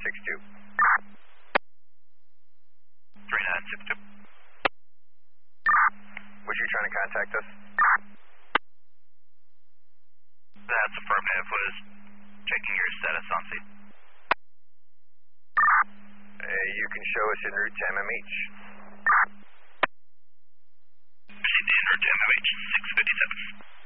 3962. 3962. Was you trying to contact us? That's affirmative. Was checking your status on scene. You can show us en route to MMH. Proceed en route to MMH 657.